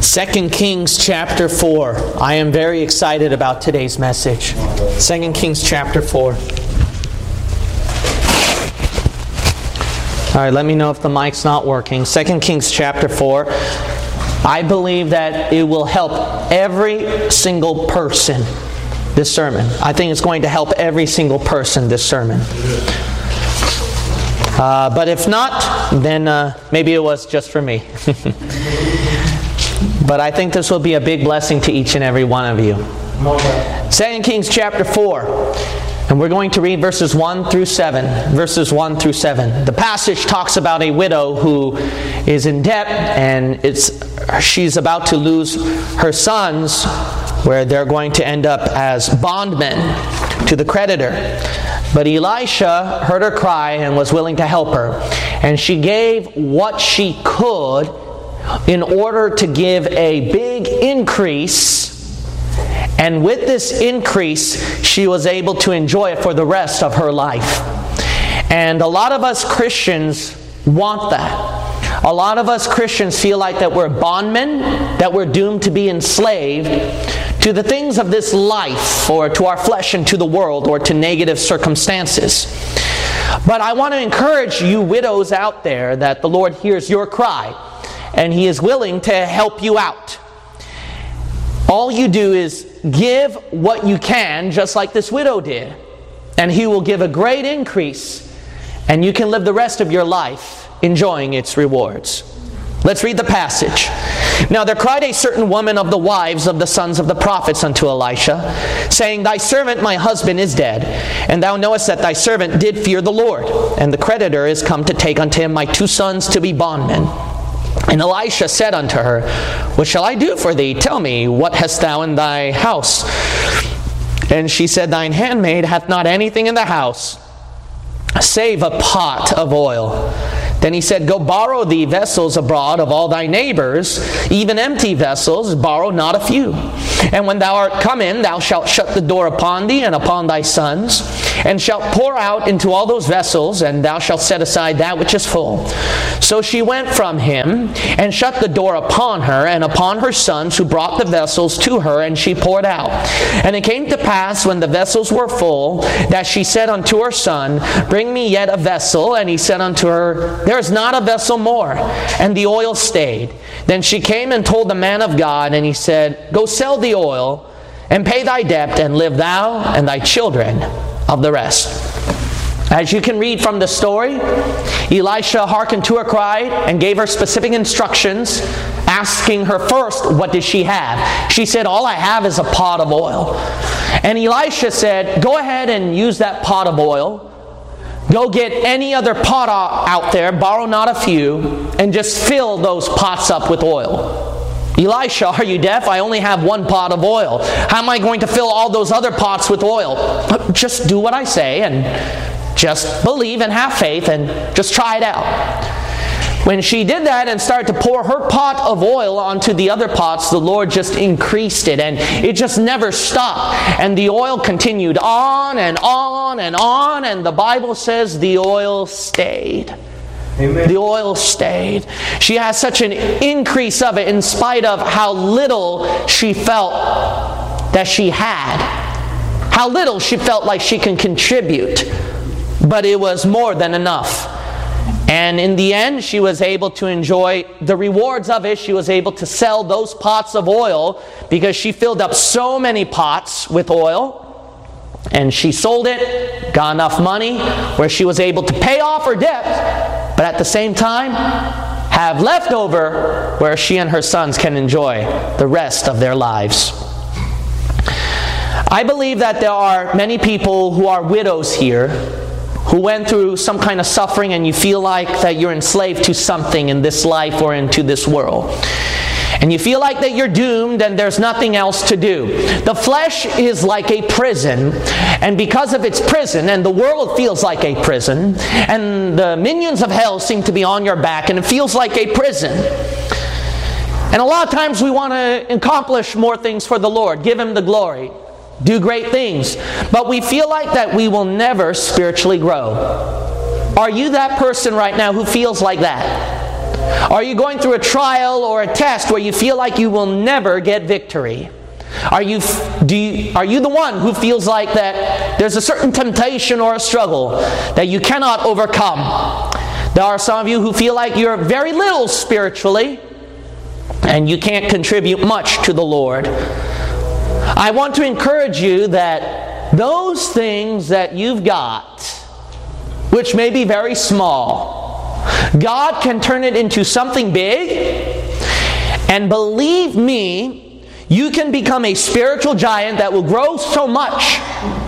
2 Kings chapter 4. I am very excited about today's message. 2 Kings chapter 4. All right, let me know if the mic's not working. 2 Kings chapter 4. I believe that it will help every single person, this sermon. I think it's going to help every single person, this sermon. But if not, then maybe it was just for me. But I think this will be a big blessing to each and every one of you. 2 Kings chapter 4. And we're going to read verses 1 through 7. Verses 1 through 7. The passage talks about a widow who is in debt, and she's about to lose her sons, where they're going to end up as bondmen to the creditor. But Elisha heard her cry and was willing to help her. And she gave what she could in order to give a big increase. And with this increase, she was able to enjoy it for the rest of her life. And a lot of us Christians want that. A lot of us Christians feel like that we're bondmen, that we're doomed to be enslaved to the things of this life, or to our flesh and to the world, or to negative circumstances. But I want to encourage you widows out there that the Lord hears your cry, and He is willing to help you out. All you do is give what you can, just like this widow did, and He will give a great increase, and you can live the rest of your life enjoying its rewards. Let's read the passage. Now there cried a certain woman of the wives of the sons of the prophets unto Elisha, saying, Thy servant my husband is dead, and thou knowest that thy servant did fear the Lord, and the creditor is come to take unto him my 2 sons to be bondmen. And Elisha said unto her, What shall I do for thee? Tell me, what hast thou in thy house? And she said, Thine handmaid hath not anything in the house, save a pot of oil. Then he said, Go borrow thee vessels abroad of all thy neighbors, even empty vessels, borrow not a few. And when thou art come in, thou shalt shut the door upon thee and upon thy sons, and shalt pour out into all those vessels, and thou shalt set aside that which is full. So she went from him, and shut the door upon her, and upon her sons, who brought the vessels to her, and she poured out. And it came to pass, when the vessels were full, that she said unto her son, Bring me yet a vessel. And he said unto her, There is not a vessel more. And the oil stayed. Then she came and told the man of God, and he said, Go sell the oil, and pay thy debt, and live thou and thy children of the rest. As you can read from the story, Elisha hearkened to her cry and gave her specific instructions, asking her first, what did she have? She said, All I have is a pot of oil. And Elisha said, Go ahead and use that pot of oil. Go get any other pot out there, borrow not a few, and just fill those pots up with oil. Elisha, are you deaf? I only have 1 pot of oil. How am I going to fill all those other pots with oil? Just do what I say, and just believe and have faith, and just try it out. When she did that and started to pour her pot of oil onto the other pots, the Lord just increased it, and it just never stopped. And the oil continued on and on and on, and the Bible says the oil stayed. Amen. The oil stayed. She has such an increase of it in spite of how little she felt that she had. How little she felt like she can contribute. But it was more than enough. And in the end, she was able to enjoy the rewards of it. She was able to sell those pots of oil because she filled up so many pots with oil. And she sold it, got enough money where she was able to pay off her debt, but at the same time, have leftover where she and her sons can enjoy the rest of their lives. I believe that there are many people who are widows here who went through some kind of suffering, and you feel like that you're enslaved to something in this life or into this world. And you feel like that you're doomed and there's nothing else to do. The flesh is like a prison, and because of its prison, and the world feels like a prison, and the minions of hell seem to be on your back, and it feels like a prison. And a lot of times we want to accomplish more things for the Lord, give Him the glory, do great things, but we feel like that we will never spiritually grow. Are you that person right now who feels like that? Are you going through a trial or a test where you feel like you will never get victory? Are you the one who feels like that there's a certain temptation or a struggle that you cannot overcome? There are some of you who feel like you're very little spiritually and you can't contribute much to the Lord. I want to encourage you that those things that you've got, which may be very small, God can turn it into something big. And believe me, you can become a spiritual giant that will grow so much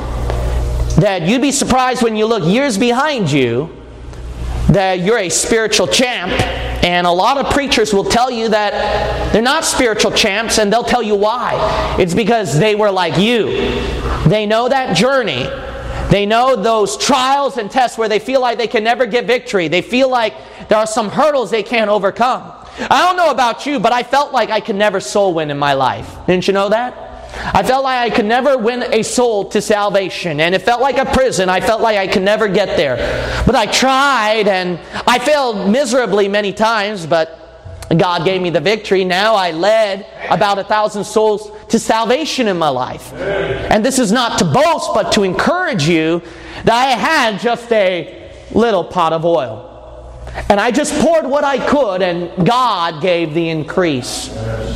that you'd be surprised when you look years behind you that you're a spiritual champ. And a lot of preachers will tell you that they're not spiritual champs, and they'll tell you why. It's because they were like you. They know that journey. They know those trials and tests where they feel like they can never get victory. They feel like there are some hurdles they can't overcome. I don't know about you, but I felt like I could never soul win in my life. Didn't you know that? I felt like I could never win a soul to salvation, and it felt like a prison. I felt like I could never get there. But I tried, and I failed miserably many times, but God gave me the victory. Now I led about 1,000 souls to salvation in my life. And this is not to boast, but to encourage you that I had just a little pot of oil. And I just poured what I could, and God gave the increase.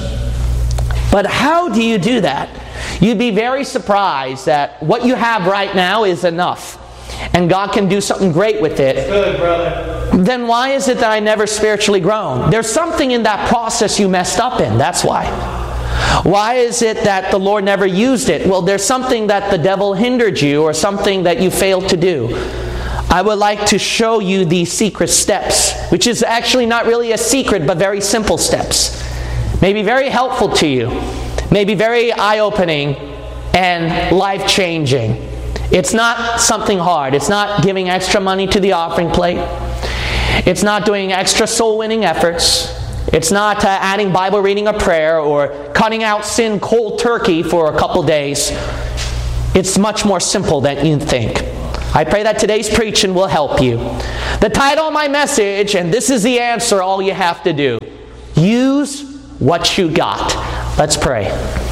But how do you do that? You'd be very surprised that what you have right now is enough, and God can do something great with it. Good, brother. Then why is it that I never spiritually grown? There's something in that process you messed up in. That's why. Why is it that the Lord never used it? Well, there's something that the devil hindered you, or something that you failed to do. I would like to show you these secret steps, which is actually not really a secret, but very simple steps. May be very helpful to you, may be very eye-opening and life-changing. It's not something hard. It's not giving extra money to the offering plate. It's not doing extra soul-winning efforts. It's not adding Bible reading or prayer or cutting out sin cold turkey for a couple days. It's much more simple than you think. I pray that today's preaching will help you. The title of my message, and this is the answer, all you have to do. Use what you got. Let's pray.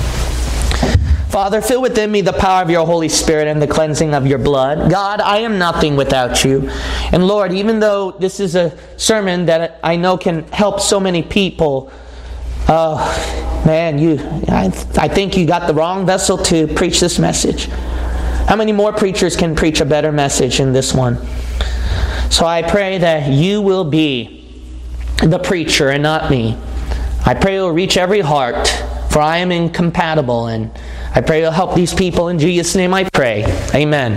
Father, fill within me the power of your Holy Spirit and the cleansing of your blood. God, I am nothing without you. And Lord, even though this is a sermon that I know can help so many people, I think you got the wrong vessel to preach this message. How many more preachers can preach a better message than this one? So I pray that you will be the preacher and not me. I pray you'll reach every heart, for I am incompatible, and I pray you'll help these people. In Jesus' name I pray. Amen.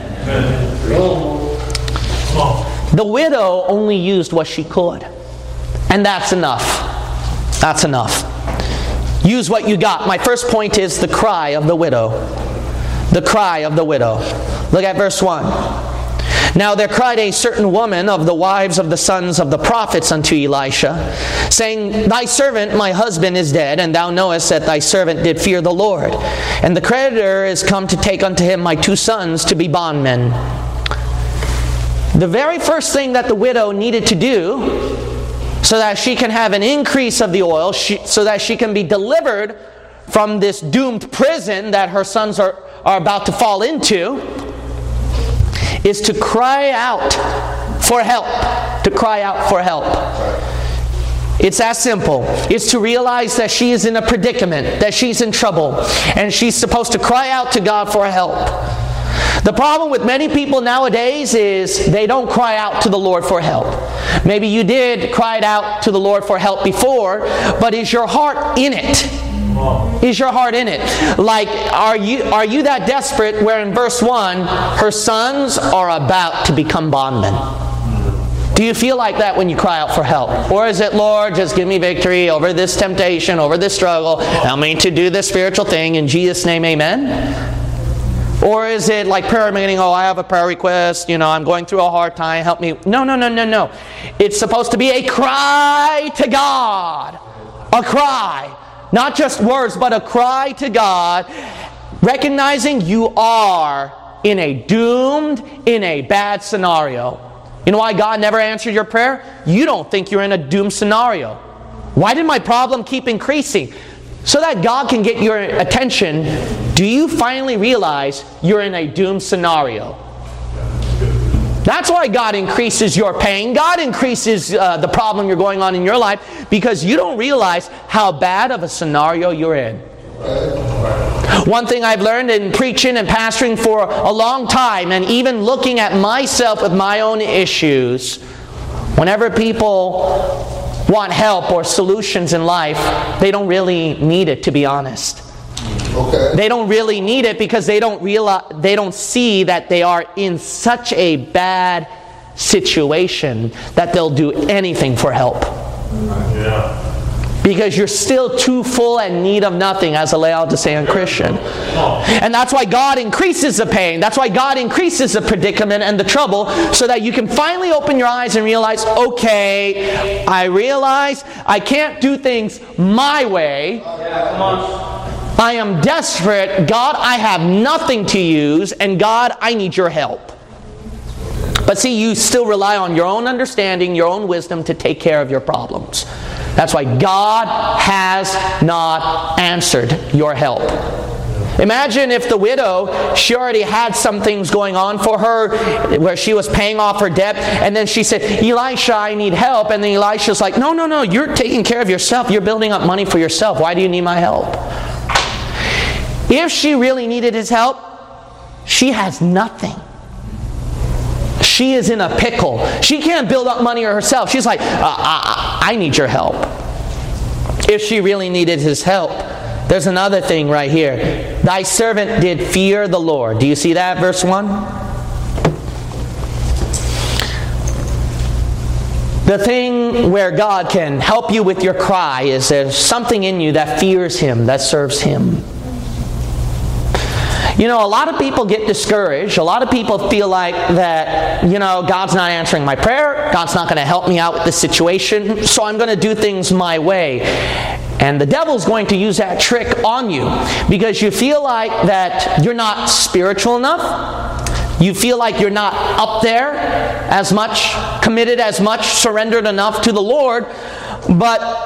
The widow only used what she could, and that's enough. That's enough. Use what you got. My first point is the cry of the widow. The cry of the widow. Look at verse 1. Now there cried a certain woman of the wives of the sons of the prophets unto Elisha, saying, Thy servant, my husband, is dead, and thou knowest that thy servant did fear the Lord. And the creditor is come to take unto him my 2 sons to be bondmen. The very first thing that the widow needed to do, so that she can have an increase of the oil, so that she can be delivered from this doomed prison that her sons are about to fall into, is to cry out for help. To cry out for help. It's that simple. It's to realize that she is in a predicament, that she's in trouble, and she's supposed to cry out to God for help. The problem with many people nowadays is they don't cry out to the Lord for help. Maybe you did cry out to the Lord for help before, but is your heart in it? Is your heart in it? Like, are you that desperate where in verse 1, her sons are about to become bondmen? Do you feel like that when you cry out for help? Or is it, Lord, just give me victory over this temptation, over this struggle. Help me to do this spiritual thing. In Jesus' name, amen? Or is it like prayer meeting, I have a prayer request, I'm going through a hard time, help me. No. It's supposed to be a cry to God. A cry. Not just words, but a cry to God, recognizing you are in a doomed, in a bad scenario. You know why God never answered your prayer? You don't think you're in a doomed scenario. Why did my problem keep increasing? So that God can get your attention, do you finally realize you're in a doomed scenario? That's why God increases your pain. God increases the problem you're going on in your life, because you don't realize how bad of a scenario you're in. One thing I've learned in preaching and pastoring for a long time, and even looking at myself with my own issues, whenever people want help or solutions in life, they don't really need it, to be honest. Okay. They don't really need it because they don't see that they are in such a bad situation that they'll do anything for help. Yeah. Because you're still too full and need of nothing as a Laodicean Christian. And that's why God increases the pain. That's why God increases the predicament and the trouble, so that you can finally open your eyes and realize, okay, I realize I can't do things my way. I am desperate. God, I have nothing to use. And God, I need your help. But see, you still rely on your own understanding, your own wisdom to take care of your problems. That's why God has not answered your help. Imagine if the widow, she already had some things going on for her where she was paying off her debt, and then she said, Elisha, I need help. And then Elisha's like, no, you're taking care of yourself. You're building up money for yourself. Why do you need my help? If she really needed his help, she has nothing. She is in a pickle. She can't build up money herself. She's like, I need your help. If she really needed his help. There's another thing right here. Thy servant did fear the Lord. Do you see that, verse 1? The thing where God can help you with your cry is there's something in you that fears Him, that serves Him. You know, a lot of people get discouraged. A lot of people feel like that, God's not answering my prayer. God's not going to help me out with this situation, so I'm going to do things my way. And the devil's going to use that trick on you because you feel like that you're not spiritual enough. You feel like you're not up there as much, committed as much, surrendered enough to the Lord. But